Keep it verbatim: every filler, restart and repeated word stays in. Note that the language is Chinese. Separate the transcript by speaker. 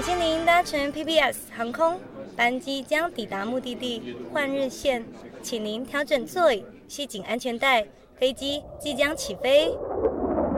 Speaker 1: 请您搭乘 P B S 航空，班机将抵达目的地换日线，请您调整座椅，系紧安全带，飞机即将起飞。